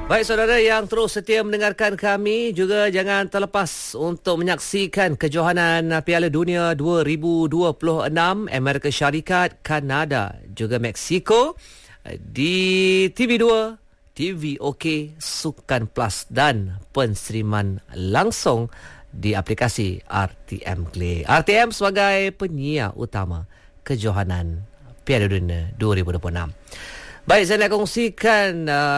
Baik saudara yang terus setia mendengarkan kami, juga jangan terlepas untuk menyaksikan kejohanan Piala Dunia 2026 Amerika Syarikat, Kanada juga Mexico di TV2, TVOK, Sukan Plus dan penseriman langsung di aplikasi RTM Play. RTM sebagai penyiar utama kejohanan Piala Dunia 2026. Baik, saya nak kongsikan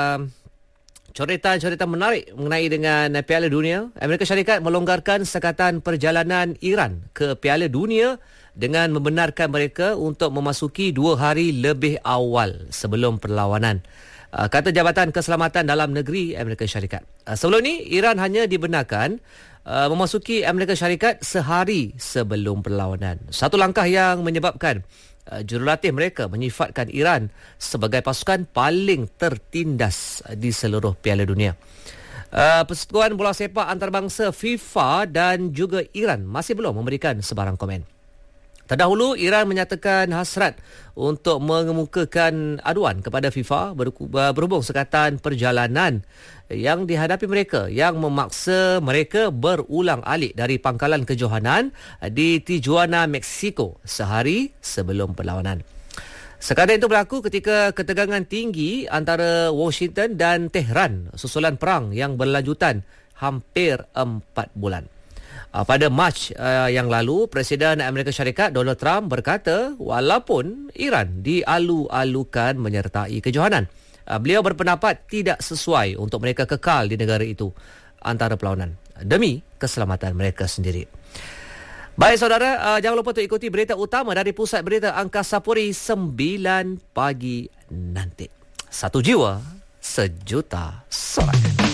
coretan-coretan menarik mengenai dengan Piala Dunia. Amerika Syarikat melonggarkan sekatan perjalanan Iran ke Piala Dunia dengan membenarkan mereka untuk memasuki 2 hari lebih awal sebelum perlawanan, kata Jabatan Keselamatan Dalam Negeri Amerika Syarikat. Sebelum ini, Iran hanya dibenarkan memasuki Amerika Syarikat sehari sebelum perlawanan. Satu langkah yang menyebabkan jurulatih mereka menyifatkan Iran sebagai pasukan paling tertindas di seluruh Piala Dunia. Persatuan Bola Sepak Antarabangsa FIFA dan juga Iran masih belum memberikan sebarang komen. Terdahulu, Iran menyatakan hasrat untuk mengemukakan aduan kepada FIFA berhubung sekatan perjalanan yang dihadapi mereka yang memaksa mereka berulang alik dari pangkalan kejohanan di Tijuana, Mexico sehari sebelum perlawanan. Sekatan itu berlaku ketika ketegangan tinggi antara Washington dan Tehran susulan perang yang berlanjutan hampir 4 bulan. Pada Mac yang lalu, Presiden Amerika Syarikat Donald Trump berkata walaupun Iran dialu-alukan menyertai kejohanan, beliau berpendapat tidak sesuai untuk mereka kekal di negara itu antara perlawanan demi keselamatan mereka sendiri. Baik saudara, jangan lupa untuk ikuti berita utama dari Pusat Berita Angkasa Puri 9 pagi nanti. Satu jiwa, sejuta sorak.